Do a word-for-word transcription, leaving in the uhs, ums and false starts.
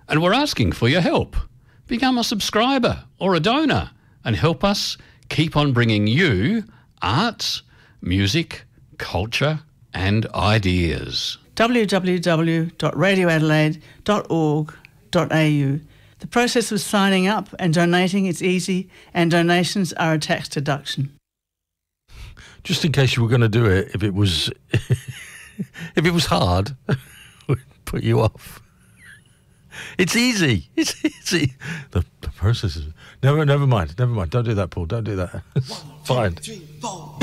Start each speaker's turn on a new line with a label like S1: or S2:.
S1: And we're asking for your help. Become a subscriber or a donor and help us keep on bringing you arts, music, culture and ideas.
S2: w w w dot radio adelaide dot org dot a u. The process of signing up and donating is easy, and donations are a tax deduction.
S3: Just in case you were going to do it, if it was if it was hard, we'd put you off. It's easy. It's easy. The, the process is... Never, never mind. Never mind. Don't do that, Paul. Don't do that. It's fine.
S4: Three, four.